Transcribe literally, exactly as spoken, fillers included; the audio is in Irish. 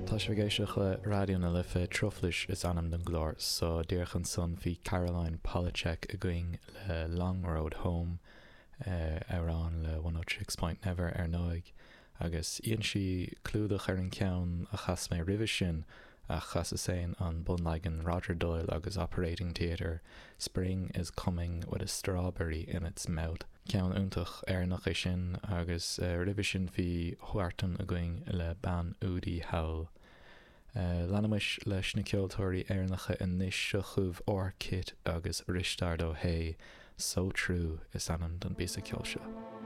Tá sé géisioach le radio na lifa troflis is anam den glór, so dearchan son fi Caroline Polachek a going le Long Road Home uh, arán le one oh six point never ar noig, agus íon si clúdach ar an ceann a chas mé ribh sin a chas is éin an bunlagan Roger Doyle agus Operating Theatre, Spring is coming with a strawberry in its mouth. Ceann úntach ar nach é sin agus uh, ribh sin fi Huartan a going le ban Udi Howl. Uh, Lanamis leis na ceoltóirí airnacha in níos seo chuh Orchid agus Ristardo Hay, So True is anam don bísa ceol seo.